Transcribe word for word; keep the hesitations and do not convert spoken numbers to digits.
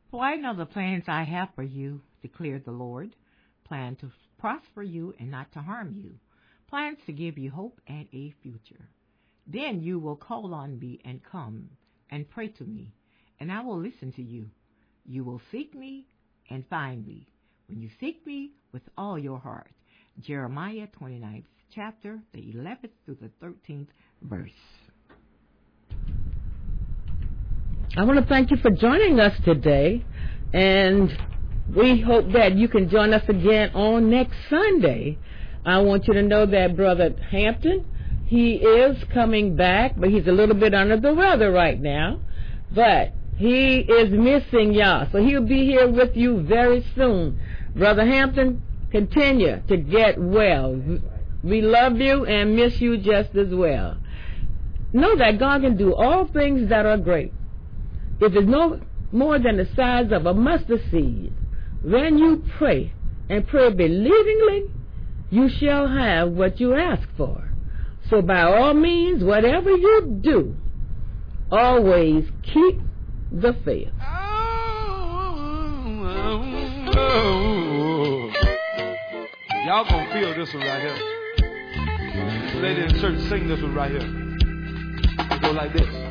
For I know the plans I have for you, declared the Lord, plan to prosper you and not to harm you, plans to give you hope and a future. Then you will call on me and come and pray to me, and I will listen to you. You will seek me and find me when you seek me with all your heart. Jeremiah twenty-ninth chapter, the eleventh through the thirteenth verse. I want to thank you for joining us today, and we hope that you can join us again on next Sunday. I want you to know that Brother Hampton, he is coming back, but he's a little bit under the weather right now, but he is missing y'all, so he'll be here with you very soon. Brother Hampton, continue to get well. We love you and miss you just as well. Know that God can do all things that are great. If it's no more than the size of a mustard seed, when you pray and pray believingly, you shall have what you ask for. So by all means, whatever you do, always keep the faith. Y'all gonna feel this one right here. This lady in church sing this one right here. It go like this.